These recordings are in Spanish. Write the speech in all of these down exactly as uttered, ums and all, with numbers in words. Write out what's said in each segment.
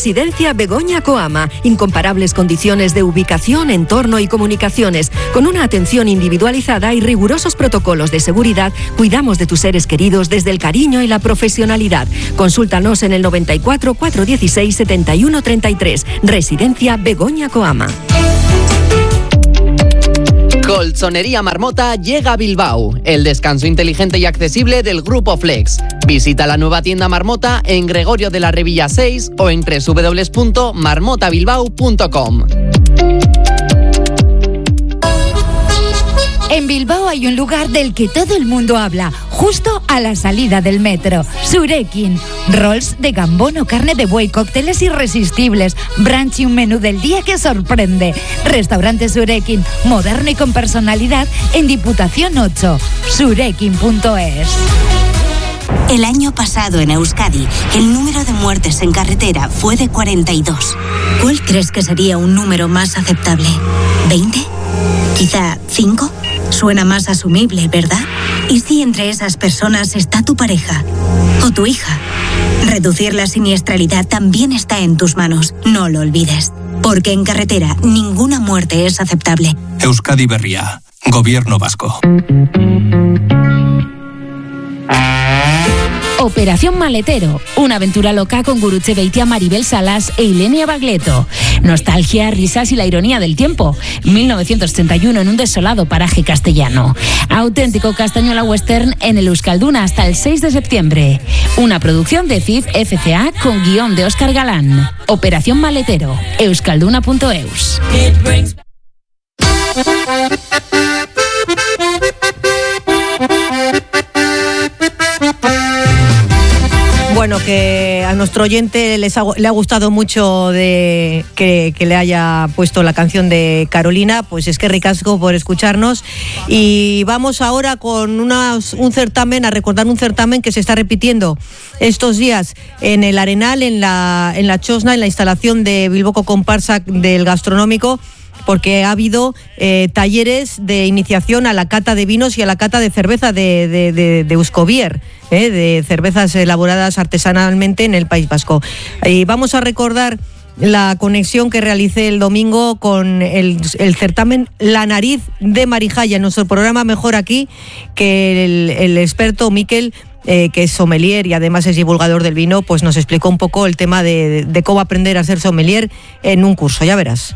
Residencia Begoña Coama. Incomparables condiciones de ubicación, entorno y comunicaciones. Con una atención individualizada y rigurosos protocolos de seguridad, cuidamos de tus seres queridos desde el cariño y la profesionalidad. Consúltanos en el noventa y cuatro, cuatrocientos dieciséis, setenta y uno treinta y tres. Residencia Begoña Coama. Colchonería Marmota llega a Bilbao, el descanso inteligente y accesible del Grupo Flex. Visita la nueva tienda Marmota en Gregorio de la Revilla seis o en doble u doble u doble u punto marmota bilbao punto com. En Bilbao hay un lugar del que todo el mundo habla, justo a la salida del metro. Surekin. Rolls de gambón o carne de buey, cócteles irresistibles, brunch y un menú del día que sorprende. Restaurante Surekin, moderno y con personalidad, en Diputación ocho. surekin punto es. El año pasado en Euskadi, el número de muertes en carretera fue de cuarenta y dos. ¿Cuál crees que sería un número más aceptable? ¿veinte? ¿Quizá cinco? Suena más asumible, ¿verdad? ¿Y si entre esas personas está tu pareja o tu hija? Reducir la siniestralidad también está en tus manos, no lo olvides. Porque en carretera ninguna muerte es aceptable. Euskadi Berria, Gobierno Vasco. Operación Maletero, una aventura loca con Gurutze Beitia, Maribel Salas e Ilenia Bagleto. Nostalgia, risas y la ironía del tiempo. mil novecientos treinta y uno en un desolado paraje castellano. Auténtico castañuela western en el Euskalduna hasta el seis de septiembre. Una producción de C I F F C A con guión de Óscar Galán. Operación Maletero, euskalduna punto eus. Bueno, que a nuestro oyente les ha, le ha gustado mucho de que, que le haya puesto la canción de Carolina, pues es que ricasco por escucharnos. Y vamos ahora con unas, un certamen, a recordar un certamen que se está repitiendo estos días en el Arenal, en la, en la Chosna, en la instalación de Bilboko Comparsa del Gastronómico, porque ha habido eh, talleres de iniciación a la cata de vinos y a la cata de cerveza de, de, de, de Euskobier, eh, de cervezas elaboradas artesanalmente en el País Vasco. Y vamos a recordar la conexión que realicé el domingo con el, el certamen La Nariz de Marijaya, en nuestro programa Mejor Aquí, que el, el experto Miquel, eh, que es sommelier y además es divulgador del vino, pues nos explicó un poco el tema de, de cómo aprender a ser sommelier en un curso, ya verás.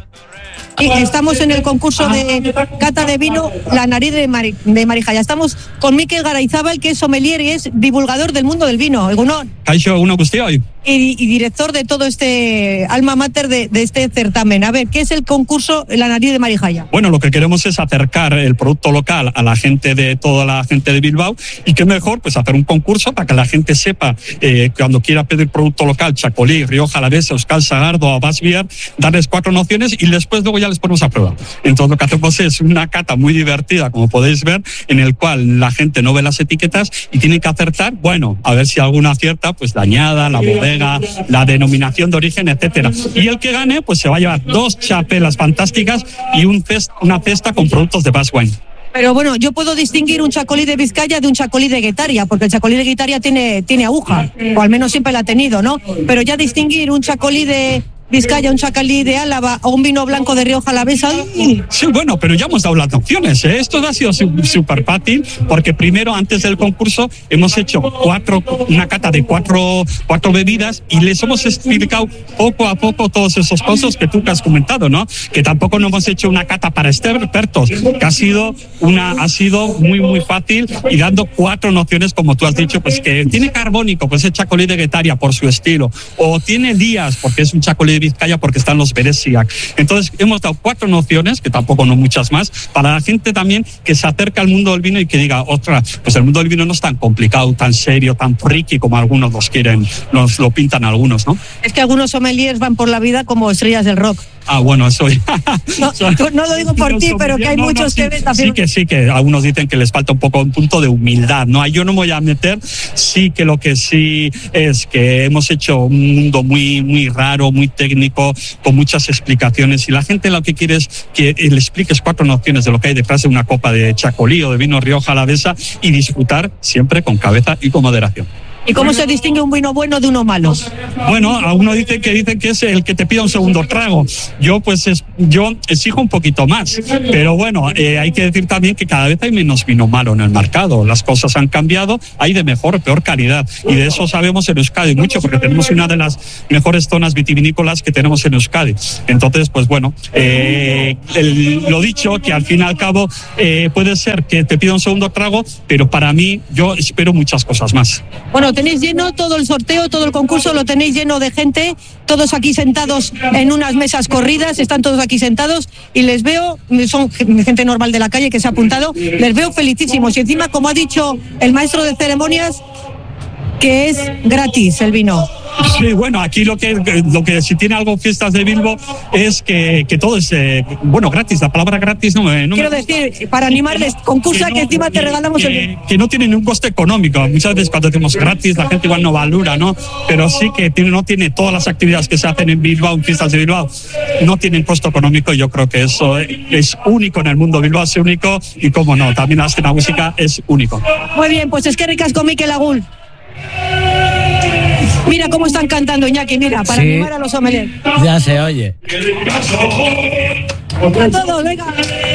Y estamos en el concurso de cata de vino La Nariz de, Mari, de Marijaya. Estamos con Mikel Garayzábal, que es sommelier y es divulgador del mundo del vino. Egunon. Kaixo, una cuestión. Y, y director de todo este alma mater de, de este certamen. A ver, ¿qué es el concurso La Nariz de Marijaya? Bueno, lo que queremos es acercar el producto local a la gente de toda la gente de Bilbao, y qué mejor pues hacer un concurso para que la gente sepa eh, cuando quiera pedir producto local, Chacolí, Rioja Alavesa, Euskal Sagardo, Abbas Biar, darles cuatro nociones y después luego ya les ponemos a prueba. Entonces lo que hacemos es una cata muy divertida, como podéis ver, en el cual la gente no ve las etiquetas y tiene que acertar, bueno, a ver si alguna acierta, pues la añada, la bodega, la denominación de origen, etcétera. Y el que gane, pues se va a llevar dos chapelas fantásticas y un cest, una cesta con productos de Basque Wine. Pero bueno, yo puedo distinguir un chacolí de Vizcaya de un chacolí de Guetaria, porque el chacolí de Guetaria tiene, tiene aguja, o al menos siempre la ha tenido, ¿no? Pero ya distinguir un chacolí de Vizcaya, un chacolí de Álava o un vino blanco de Rioja Alavesa. Sí, bueno, pero ya hemos dado las opciones, ¿eh? Esto ha sido súper fácil, porque primero, antes del concurso, hemos hecho cuatro, una cata de cuatro, cuatro bebidas y les hemos explicado poco a poco todos esos cosas que tú que has comentado, ¿no? Que tampoco no hemos hecho una cata para expertos, que ha sido, una, ha sido muy, muy fácil, y dando cuatro nociones, como tú has dicho, pues que tiene carbónico, pues es chacolí de Guetaria por su estilo, o tiene Díaz, porque es un chacolí de Vizcaya porque están los Beresiak. Entonces hemos dado cuatro nociones, que tampoco no muchas más, para la gente también que se acerca al mundo del vino y que diga, ostras, pues el mundo del vino no es tan complicado, tan serio, tan friki como algunos los quieren, nos lo pintan algunos, ¿no? Es que algunos sommeliers van por la vida como estrellas del rock. Ah, bueno, eso no, no lo digo por ti, pero que hay no, muchos no, sí, que ven también. Sí que sí, que algunos dicen que les falta un poco un punto de humildad, ¿no? Yo no me voy a meter, sí que lo que sí es que hemos hecho un mundo muy, muy raro, muy técnico, con muchas explicaciones, y la gente lo que quiere es que le expliques cuatro nociones de lo que hay detrás de una copa de chacolí o de vino Rioja Alavesa, y disfrutar siempre con cabeza y con moderación. ¿Y cómo se distingue un vino bueno de uno malo? Bueno, a uno dice que dicen que es el que te pida un segundo trago. Yo pues es, yo exijo un poquito más, pero bueno, eh, hay que decir también que cada vez hay menos vino malo en el mercado. Las cosas han cambiado, hay de mejor, peor calidad, y de eso sabemos en Euskadi mucho, porque tenemos una de las mejores zonas vitivinícolas que tenemos en Euskadi. Entonces, pues bueno, eh, el, lo dicho, que al fin y al cabo eh, puede ser que te pida un segundo trago, pero para mí yo espero muchas cosas más. Bueno, tenéis lleno todo el sorteo, todo el concurso, lo tenéis lleno de gente, todos aquí sentados en unas mesas corridas, están todos aquí sentados y les veo, son gente normal de la calle que se ha apuntado, les veo felicísimos y encima, como ha dicho el maestro de ceremonias, que es gratis el vino. Sí, bueno, aquí lo que lo que si tiene algo Fiestas de Bilbo es que, que todo es, eh, bueno, gratis. La palabra gratis no me... No Quiero me... decir, para animarles, concursa que, no, que encima te regalamos que, el vino. Que no tiene ningún coste económico. Muchas veces cuando decimos gratis la gente igual no valora, ¿no? Pero sí que tiene, no tiene todas las actividades que se hacen en Bilbao, en Fiestas de Bilbao, no tienen costo económico y yo creo que eso es único en el mundo. Bilbao es único y, como no, también la escena música es único. Muy bien, pues es que ricasco Mikel Agul. Mira cómo están cantando, Iñaki, mira, para sí, animar a los sommeliers. Ya se oye. A todos, venga.